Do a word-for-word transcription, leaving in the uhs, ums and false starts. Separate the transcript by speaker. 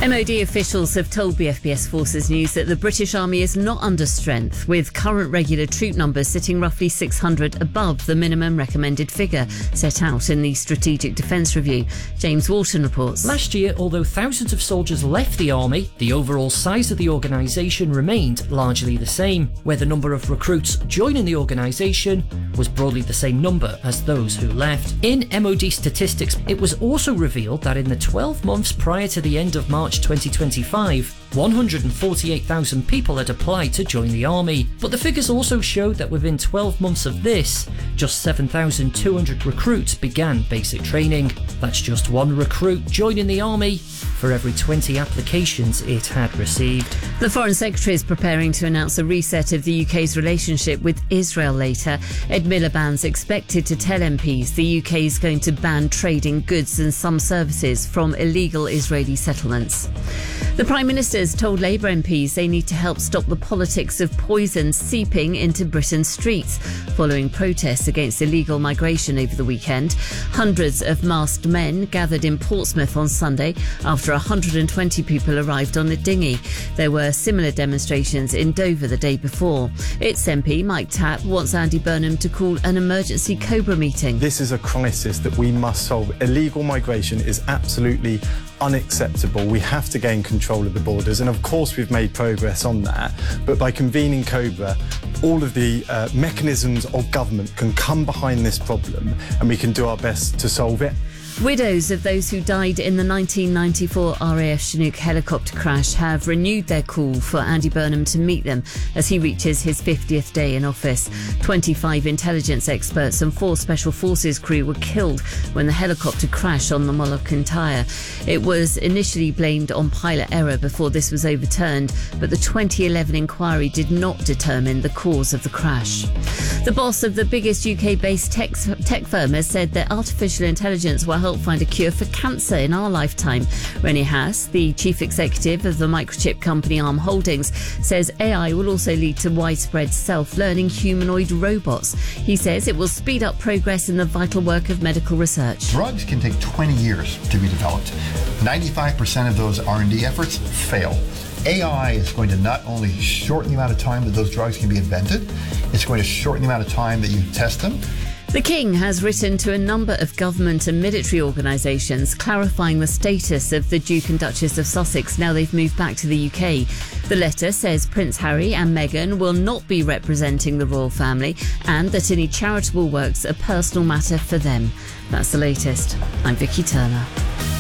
Speaker 1: M O D officials have told B F B S Forces News that the British Army is not under strength, with current regular troop numbers sitting roughly six hundred above the minimum recommended figure set out in the Strategic Defence Review. James Walton reports.
Speaker 2: Last year, although thousands of soldiers left the army, the overall size of the organisation remained largely the same, where the number of recruits joining the organisation was broadly the same number as those who left. In M O D statistics, it was also revealed that in the twelve months prior to the end of March twenty twenty-five, one hundred forty-eight thousand people had applied to join the army. But the figures also showed that within twelve months of this, just seven thousand two hundred recruits began basic training. That's just one recruit joining the army for every twenty applications it had received.
Speaker 1: The Foreign Secretary is preparing to announce a reset of the U K's relationship with Israel later. Ed Miliband's expected to tell M Ps the U K is going to ban trading goods and some services from illegal Israeli settlements. The Prime Minister has told Labour M Ps they need to help stop the politics of poison seeping into Britain's streets following protests against illegal migration over the weekend. Hundreds of masked men gathered in Portsmouth on Sunday after one hundred twenty people arrived on a dinghy. There were similar demonstrations in Dover the day before. Its M P, Mike Tapp, wants Andy Burnham to call an emergency Cobra meeting.
Speaker 3: This is a crisis that we must solve. Illegal migration is absolutely unacceptable. We have to gain control of the borders, and of course we've made progress on that, but by convening Cobra, all of the uh, mechanisms of government can come behind this problem and we can do our best to solve it.
Speaker 1: Widows of those who died in the nineteen ninety-four R A F Chinook helicopter crash have renewed their call for Andy Burnham to meet them as he reaches his fiftieth day in office. twenty-five intelligence experts and four Special Forces crew were killed when the helicopter crashed on the Moluccan Tyre. It was initially blamed on pilot error before this was overturned, but the twenty eleven inquiry did not determine the cause of the crash. The boss of the biggest U K-based tech, tech firm has said that artificial intelligence will help find a cure for cancer in our lifetime. Rennie Haas, the chief executive of the microchip company Arm Holdings, says A I will also lead to widespread self-learning humanoid robots. He says it will speed up progress in the vital work of medical research.
Speaker 4: Drugs can take twenty years to be developed. ninety-five percent of those R and D efforts fail. A I is going to not only shorten the amount of time that those drugs can be invented, it's going to shorten the amount of time that you test them.
Speaker 1: The King has written to a number of government and military organisations clarifying the status of the Duke and Duchess of Sussex now they've moved back to the U K. The letter says Prince Harry and Meghan will not be representing the royal family and that any charitable works are a personal matter for them. That's the latest. I'm Vicky Turner.